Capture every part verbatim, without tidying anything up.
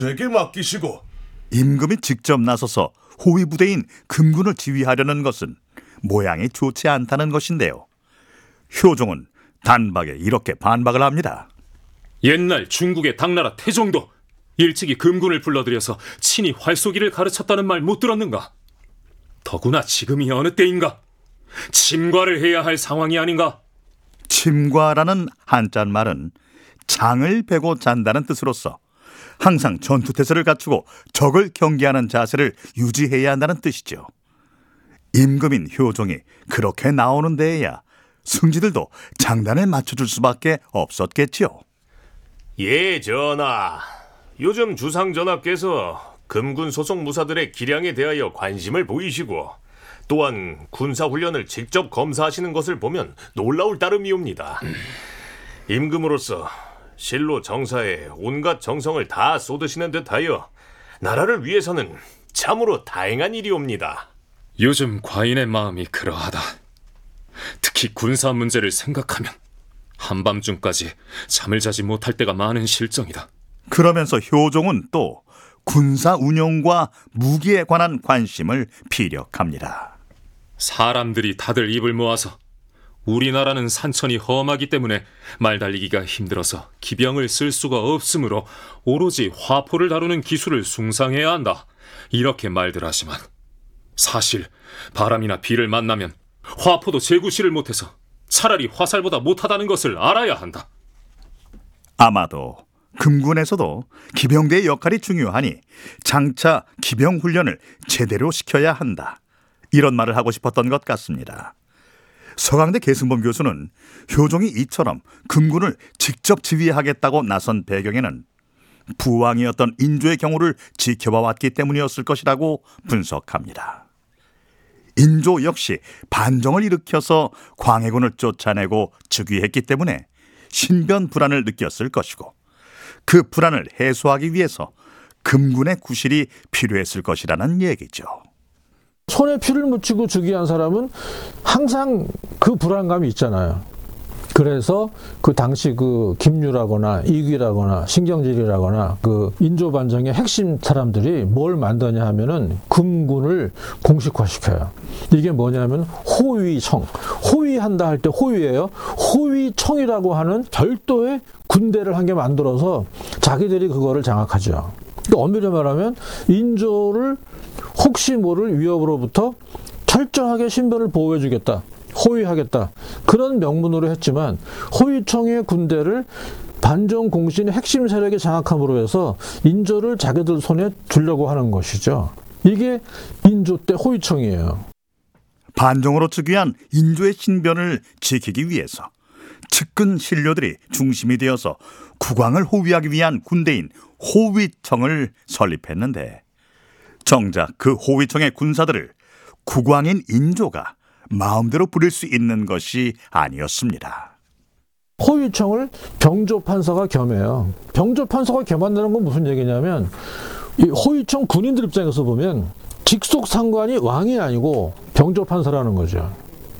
내게 맡기시고. 임금이 직접 나서서 호위 부대인 금군을 지휘하려는 것은 모양이 좋지 않다는 것인데요. 효종은 단박에 이렇게 반박을 합니다. 옛날 중국의 당나라 태종도 일찍이 금군을 불러들여서 친히 활쏘기를 가르쳤다는 말 못 들었는가? 더구나 지금이 어느 때인가? 침과를 해야 할 상황이 아닌가? 침과라는 한자말은 장을 베고 잔다는 뜻으로서 항상 전투태세를 갖추고 적을 경계하는 자세를 유지해야 한다는 뜻이죠. 임금인 효종이 그렇게 나오는 데에야 승지들도 장단을 맞춰줄 수밖에 없었겠지요. 예, 전하. 요즘 주상전하께서 금군 소속 무사들의 기량에 대하여 관심을 보이시고 또한 군사훈련을 직접 검사하시는 것을 보면 놀라울 따름이옵니다. 임금으로서 실로 정사에 온갖 정성을 다 쏟으시는 듯하여 나라를 위해서는 참으로 다행한 일이옵니다. 요즘 과인의 마음이 그러하다. 특히 군사 문제를 생각하면 한밤중까지 잠을 자지 못할 때가 많은 실정이다. 그러면서 효종은 또 군사 운용과 무기에 관한 관심을 피력합니다. 사람들이 다들 입을 모아서 우리나라는 산천이 험하기 때문에 말 달리기가 힘들어서 기병을 쓸 수가 없으므로 오로지 화포를 다루는 기술을 숭상해야 한다, 이렇게 말들 하지만 사실 바람이나 비를 만나면 화포도 제구시를 못해서 차라리 화살보다 못하다는 것을 알아야 한다. 아마도 금군에서도 기병대의 역할이 중요하니 장차 기병 훈련을 제대로 시켜야 한다, 이런 말을 하고 싶었던 것 같습니다. 서강대 계승범 교수는 효종이 이처럼 금군을 직접 지휘하겠다고 나선 배경에는 부왕이었던 인조의 경우를 지켜봐 왔기 때문이었을 것이라고 분석합니다. 인조 역시 반정을 일으켜서 광해군을 쫓아내고 즉위했기 때문에 신변 불안을 느꼈을 것이고 그 불안을 해소하기 위해서 금군의 구실이 필요했을 것이라는 얘기죠. 손에 피를 묻히고 즉위한 사람은 항상 그 불안감이 있잖아요. 그래서 그 당시 그 김유라거나 이귀라거나 신경질이라거나 그 인조 반정의 핵심 사람들이 뭘 만드냐 하면은 금군을 공식화시켜요. 이게 뭐냐면 호위청, 호위한다 할 때 호위예요. 호위청이라고 하는 별도의 군대를 한 개 만들어서 자기들이 그거를 장악하죠. 그러니까 엄밀히 말하면 인조를 혹시 모를 위협으로부터 철저하게 신변을 보호해주겠다, 호위하겠다, 그런 명분으로 했지만 호위청의 군대를 반정 공신의 핵심 세력이 장악함으로 해서 인조를 자기들 손에 두려고 하는 것이죠. 이게 인조 때 호위청이에요. 반정으로 즉위한 인조의 신변을 지키기 위해서 측근 신료들이 중심이 되어서 국왕을 호위하기 위한 군대인 호위청을 설립했는데 정작 그 호위청의 군사들을 국왕인 인조가 마음대로 부릴 수 있는 것이 아니었습니다. 호위청을 병조판서가 겸해요. 병조판서가 겸한다는 건 무슨 얘기냐면 이 호위청 군인들 입장에서 보면 직속 상관이 왕이 아니고 병조판서라는 거죠.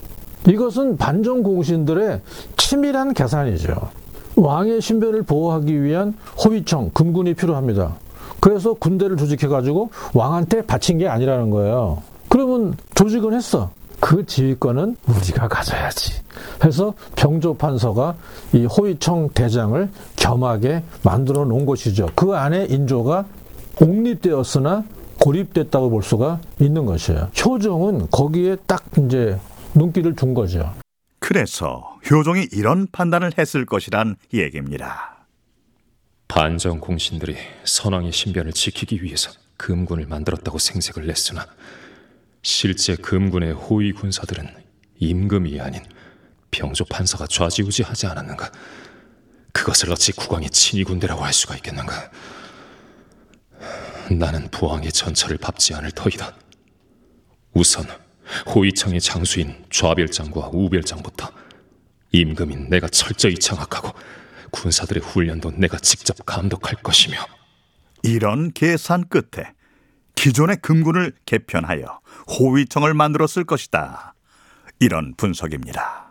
이것은 반정 공신들의 치밀한 계산이죠. 왕의 신변을 보호하기 위한 호위청, 금군이 필요합니다. 그래서 군대를 조직해가지고 왕한테 바친 게 아니라는 거예요. 그러면 조직은 했어. 그 지휘권은 우리가 가져야지 해서 병조판서가 이 호위청 대장을 겸하게 만들어 놓은 것이죠. 그 안에 인조가 옹립되었으나 고립됐다고 볼 수가 있는 것이에요. 효종은 거기에 딱 이제 눈길을 준 거죠. 그래서 효종이 이런 판단을 했을 것이란 얘기입니다. 반정 공신들이 선왕의 신변을 지키기 위해서 금군을 만들었다고 생색을 냈으나 실제 금군의 호위 군사들은 임금이 아닌 병조판서가 좌지우지하지 않았는가? 그것을 어찌 국왕이 친위 군대라고 할 수가 있겠는가? 나는 부왕의 전철을 밟지 않을 터이다. 우선 호위청의 장수인 좌별장과 우별장부터 임금인 내가 철저히 장악하고 군사들의 훈련도 내가 직접 감독할 것이며, 이런 계산 끝에 기존의 금군을 개편하여 호위청을 만들었을 것이다, 이런 분석입니다.